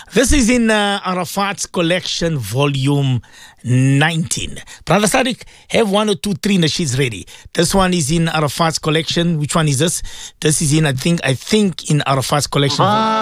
This is in Arafat's collection, volume 19. Brother Sadiq, have 1 or 2, 3 nasheeds ready. This one is in Arafat's collection. Which one is this? This is in, I think in Arafat's collection.